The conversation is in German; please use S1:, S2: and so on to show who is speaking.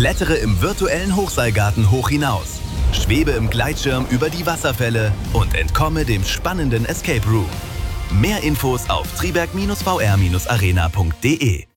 S1: Klettere im virtuellen Hochseilgarten hoch hinaus. Schwebe im Gleitschirm über die Wasserfälle und entkomme dem spannenden Escape Room. Mehr Infos auf triberg-vr-arena.de.